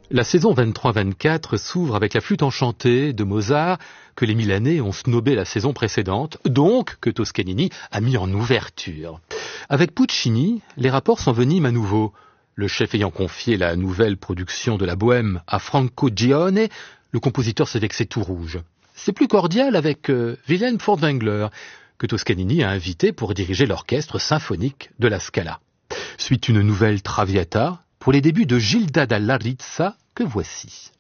La saison 23-24 s'ouvre avec la flûte enchantée de Mozart que les Milanais ont snobé la saison précédente, donc que Toscanini a mis en ouverture. Avec Puccini, les rapports s'enveniment à nouveau. Le chef ayant confié la nouvelle production de la Bohème à Franco Gione, le compositeur s'est vexé tout rouge. C'est plus cordial avec Wilhelm Furtwängler, que Toscanini a invité pour diriger l'orchestre symphonique de la Scala. Suite une nouvelle Traviata, pour les débuts de Gilda Dalla Rizza que voici.